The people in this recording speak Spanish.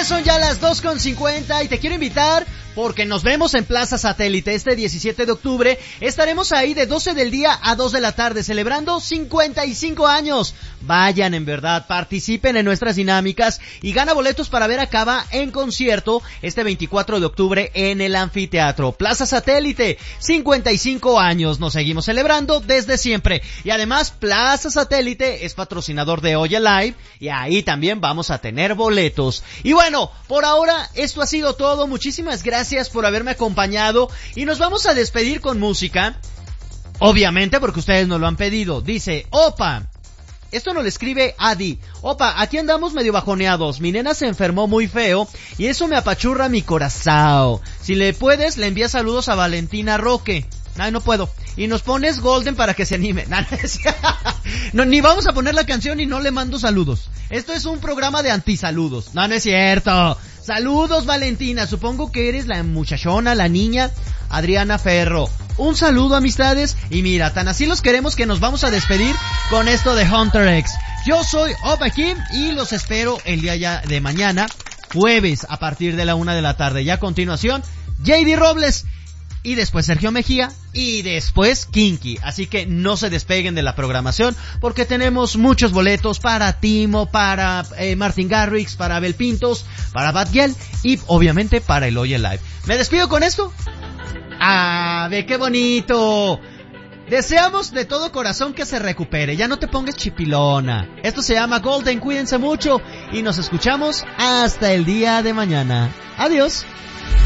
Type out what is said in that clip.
son ya las 2:50 y te quiero invitar porque nos vemos en Plaza Satélite este 17 de octubre. Estaremos ahí de 12 del día a 2 de la tarde celebrando 55 años. Vayan, en verdad, participen en nuestras dinámicas y gana boletos para ver a Cava en concierto este 24 de octubre en el Anfiteatro. Plaza Satélite, 55 años. Nos seguimos celebrando desde siempre. Y además, Plaza Satélite es patrocinador de Oye Live y ahí también vamos a tener boletos. Y bueno, por ahora esto ha sido todo. Muchísimas gracias por haberme acompañado y nos vamos a despedir con música. Obviamente porque ustedes nos lo han pedido. Dice, opa, esto nos lo escribe Adi. Opa, aquí andamos medio bajoneados. Mi nena se enfermó muy feo y eso me apachurra mi corazón. Si le puedes, le envías saludos a Valentina Roque. Ay, no puedo. Y nos pones Golden para que se anime. No, ni vamos a poner la canción y no le mando saludos. Esto es un programa de antisaludos. No es cierto. Saludos, Valentina. Supongo que eres la muchachona, la niña Adriana Ferro. Un saludo, amistades. Y mira, tan así los queremos que nos vamos a despedir con esto de Hunter X. Yo soy Opa Kim y los espero el día ya de mañana, jueves, a partir de la 1 de la tarde. Y a continuación, JD Robles. Y después Sergio Mejía, y después Kinky. Así que no se despeguen de la programación, porque tenemos muchos boletos para Timo, para Martin Garrix, para Abel Pintos, para Bad Gyal y obviamente para el Oye Live. ¿Me despido con esto? ¡Ah, ve qué bonito! Deseamos de todo corazón que se recupere. Ya no te pongas chipilona. Esto se llama Golden. Cuídense mucho y nos escuchamos hasta el día de mañana. Adiós.